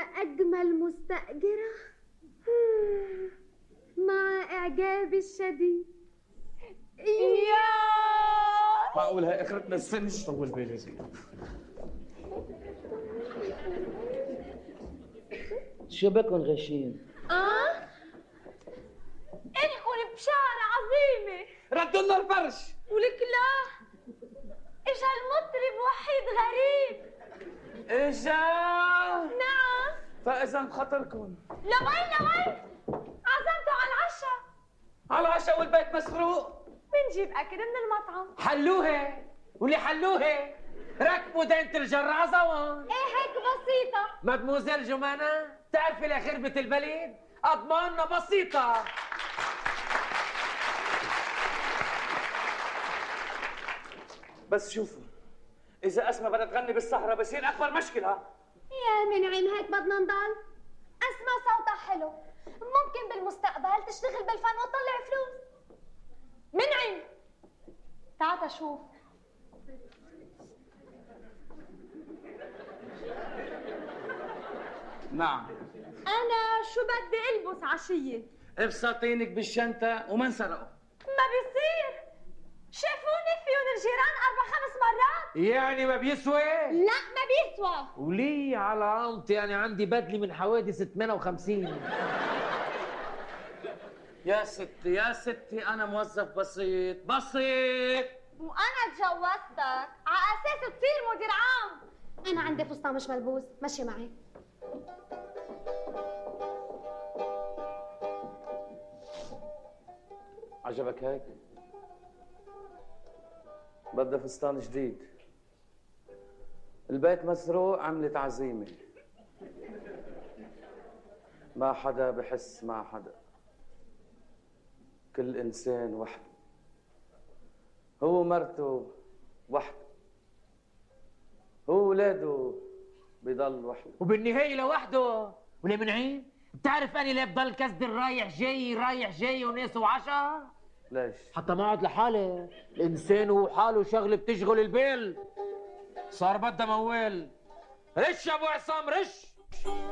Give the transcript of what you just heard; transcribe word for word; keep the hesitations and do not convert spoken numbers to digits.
أجمل مستأجرة مع إعجابي الشديد. يا معقول هاي اخرتنا السنج؟ طول بالي زي شو بكون غشيم؟ اه إلكن بشارة عظيمة. ردوا لنا الفرش. ولك لا اجا المطرب وحيد غريب. اجا. نعم. فاذا بخاطركم لوين لوين؟ عزمته على العشاء. على العشاء والبيت مسروق. بنجيب اكل من المطعم. حلوها واللي حلوها ركبوا دينة الجرازة وان. ايه هيك بسيطة. مدموزيل جمانة بتعرفي لخربة البلد أضماننا بسيطة. بس شوفوا، إذا أسماء بدها تغني بالصحراء بصير أكبر مشكلة. يا منعم هيك بدنا نضل؟ أسماء صوتها حلو، ممكن بالمستقبل تشتغل بالفن وتطلع فلوس. منعم تعال شوف. نعم. أنا شو بدي ألبس عشية؟ افسطينك بالشنطة وما انسرقوا. ما بيصير، شافوني فيهم الجيران أربع خمس مرات. يعني ما بيسوى؟ لا ما بيسوى. وليه على عمتي يعني عندي بدلي من حوادث ثمانية وخمسين. يا ستي يا ستي أنا موظف بسيط بسيط. وأنا تجوزتك على أساس تصير مدير عام. أنا عندي فستان مش ملبوس، مشي معي. عجبك هيك؟ بدها فستان جديد. البيت مسروق، عملت عزيمة. ما حدا بحس مع حدا، كل إنسان وحده، هو مرته وحده، هو ولاده بيضل وحده، وبالنهاية لوحده. ولا منعين؟ بتعرف أنا ليه بضل كسدر رايح جاي رايح جاي وناس وعشا؟ ليش؟ حتى ما اقعد لحالي، الإنسان هو حاله شغلة بتشغل البال. صار بدها موال. رش يا أبو عصام رش.